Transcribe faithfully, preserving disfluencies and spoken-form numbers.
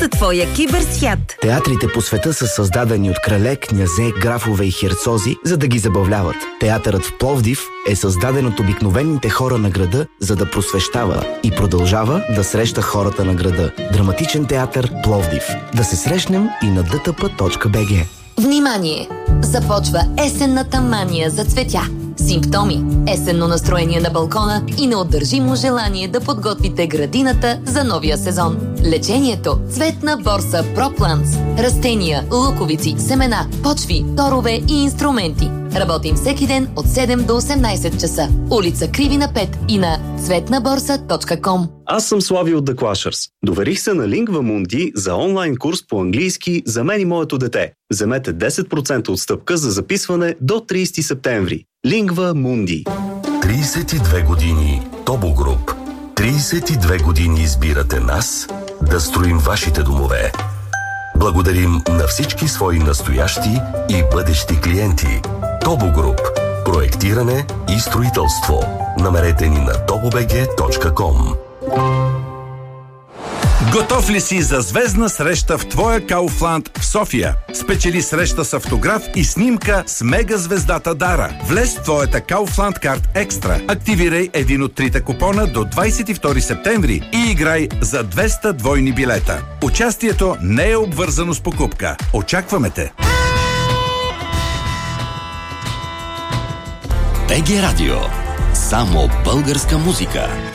за твоя киберсвят. Театрите по света са създадени от крале, князе, графове и херцози, за да ги забавляват. Театърът в Пловдив е създаден от обикновените хора на града, за да просвещава и продължава да среща хората на града. Драматичен театър Пловдив. Да се срещнем и на д т п точка б г. Внимание! Започва есенната мания за цветя. Симптоми, есенно настроение на балкона и неотдържимо желание да подготвите градината за новия сезон. Лечението – цветна борса ProPlants. Растения, луковици, семена, почви, торове и инструменти. Работим всеки ден от седем до осемнайсет часа. Улица Кривина пет и на цветна борса точка ком. Аз съм Слави от The Clashers. Доверих се на Lingua Mundi за онлайн курс по английски за мен и моето дете. Вземете десет процента отстъпка за записване до трийсети септември. Lingua Mundi. трийсет и две години Тобо Груп. трийсет и две години избирате нас да строим вашите домове. Благодарим на всички свои настоящи и бъдещи клиенти. Тобо Груп. Проектиране и строителство. Намерете ни на тобо бг точка ком. Готов ли си за звездна среща в твоя Kaufland в София? Спечели среща с автограф и снимка с мегазвездата Дара. Влез в твоята Kaufland карт Екстра. Активирай един от трите купона до двайсет и втори септември и играй за двеста двойни билета. Участието не е обвързано с покупка. Очакваме те! БГ Радио. Само българска музика.